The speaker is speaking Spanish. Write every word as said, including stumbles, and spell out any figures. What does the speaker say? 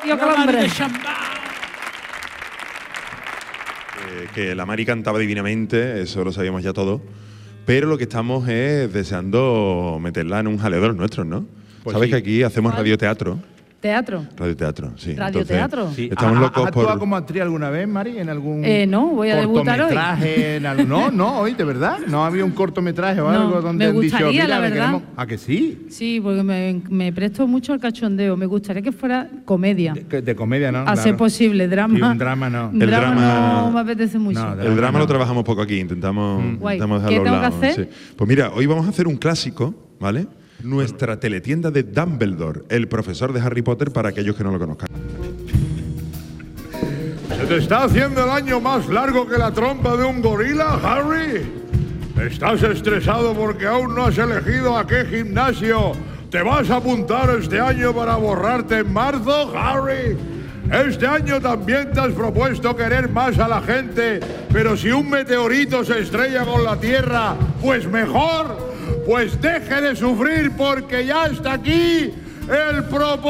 Tío Calambre. Eh, que la Mari cantaba divinamente, eso lo sabíamos ya todo. Pero lo que estamos es deseando meterla en un jaleo de los nuestros, ¿no? Pues Sabes sí. que aquí hacemos radioteatro. Teatro. Radioteatro, sí. Radioteatro. Sí. Estamos ¿Ha- locos ¿Has actuado por... como actriz alguna vez, Mari? ¿En algún Eh, no, voy a debutar hoy. cortometraje? En algún... No, no, hoy, de verdad. ¿No ha habido un cortometraje o No, algo donde me han dicho, gustaría, mira, la le verdad. queremos- ¿A que sí? Sí, porque me, me presto mucho al cachondeo. Me gustaría que fuera comedia. De, de comedia, ¿no? A Claro. ser posible, drama. Sí, un drama no. Un El drama, drama- no me apetece mucho. No, El drama no. lo trabajamos poco aquí, intentamos, Guay. intentamos ¿Qué dejarlo a un tengo que lado, hacer? sí. Pues mira, hoy vamos a hacer un clásico, ¿vale? Nuestra teletienda de Dumbledore, el profesor de Harry Potter, para aquellos que no lo conozcan. ¿Se te está haciendo el año más largo que la trompa de un gorila, Harry? ¿Estás estresado porque aún no has elegido a qué gimnasio te vas a apuntar este año para borrarte en marzo, Harry? Este año también te has propuesto querer más a la gente, pero si un meteorito se estrella con la Tierra, pues mejor, pues deje de sufrir porque ya está aquí el propósito.